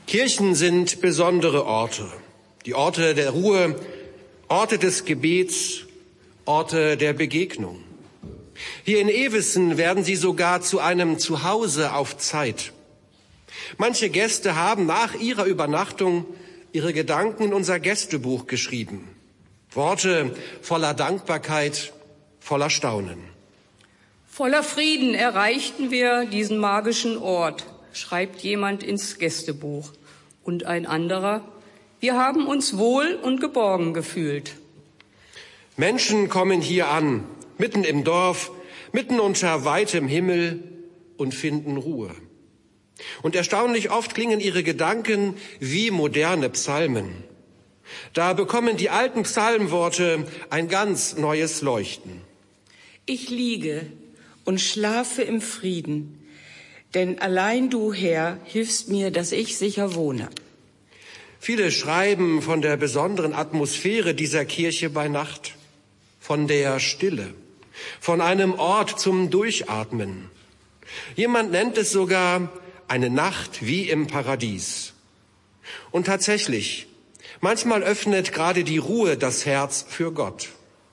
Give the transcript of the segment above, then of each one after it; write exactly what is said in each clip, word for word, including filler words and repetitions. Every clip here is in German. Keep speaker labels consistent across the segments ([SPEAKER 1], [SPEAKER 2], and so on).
[SPEAKER 1] Kirchen sind besondere Orte, die Orte der Ruhe, Orte des Gebets, Orte der Begegnung. Hier in Ewissen werden sie sogar zu einem Zuhause auf Zeit. Manche Gäste haben nach ihrer Übernachtung ihre Gedanken in unser Gästebuch geschrieben. Worte voller Dankbarkeit, voller Staunen.
[SPEAKER 2] Voller Frieden erreichten wir diesen magischen Ort, schreibt jemand ins Gästebuch. Und ein anderer: Wir haben uns wohl und geborgen gefühlt.
[SPEAKER 1] Menschen kommen hier an, mitten im Dorf, mitten unter weitem Himmel und finden Ruhe. Und erstaunlich oft klingen ihre Gedanken wie moderne Psalmen. Da bekommen die alten Psalmworte ein ganz neues Leuchten.
[SPEAKER 3] Ich liege und schlafe im Frieden, denn allein du, Herr, hilfst mir, dass ich sicher wohne.
[SPEAKER 1] Viele schreiben von der besonderen Atmosphäre dieser Kirche bei Nacht, von der Stille, von einem Ort zum Durchatmen. Jemand nennt es sogar eine Nacht wie im Paradies. Und tatsächlich, manchmal öffnet gerade die Ruhe das Herz für Gott.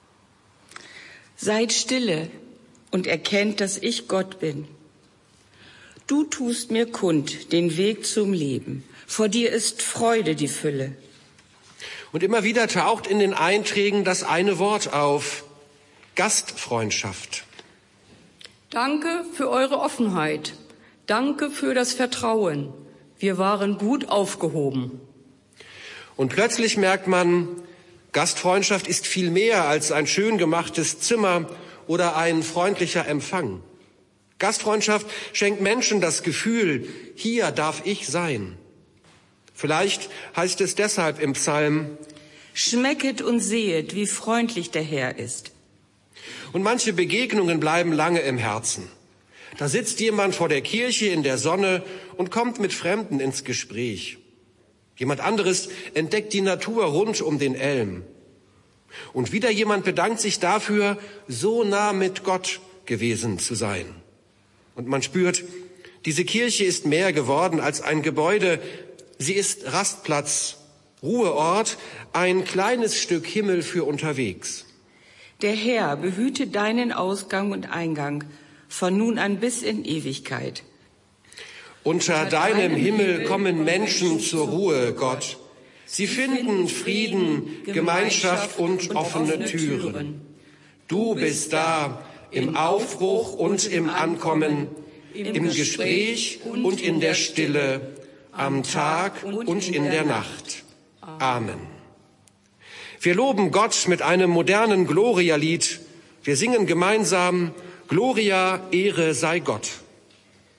[SPEAKER 3] Seid stille und erkennt, dass ich Gott bin. Du tust mir kund den Weg zum Leben. Vor dir ist Freude die Fülle.
[SPEAKER 1] Und immer wieder taucht in den Einträgen das eine Wort auf: Gastfreundschaft.
[SPEAKER 2] Danke für eure Offenheit. Danke für das Vertrauen. Wir waren gut aufgehoben.
[SPEAKER 1] Und plötzlich merkt man, Gastfreundschaft ist viel mehr als ein schön gemachtes Zimmer oder ein freundlicher Empfang. Gastfreundschaft schenkt Menschen das Gefühl, hier darf ich sein. Vielleicht heißt es deshalb im Psalm:
[SPEAKER 3] Schmecket und sehet, wie freundlich der Herr ist.
[SPEAKER 1] Und manche Begegnungen bleiben lange im Herzen. Da sitzt jemand vor der Kirche in der Sonne und kommt mit Fremden ins Gespräch. Jemand anderes entdeckt die Natur rund um den Elm. Und wieder jemand bedankt sich dafür, so nah mit Gott gewesen zu sein. Und man spürt, diese Kirche ist mehr geworden als ein Gebäude. Sie ist Rastplatz, Ruheort, ein kleines Stück Himmel für unterwegs.
[SPEAKER 3] Der Herr behüte deinen Ausgang und Eingang von nun an bis in Ewigkeit.
[SPEAKER 1] Unter deinem Himmel kommen Menschen zur Ruhe, Gott. Sie finden Frieden, Gemeinschaft und offene Türen. Du bist da im Aufbruch und im Ankommen, im Gespräch und in der Stille, am Tag und in der Nacht. Amen. Wir loben Gott mit einem modernen Gloria-Lied. Wir singen gemeinsam: Gloria, Ehre sei Gott.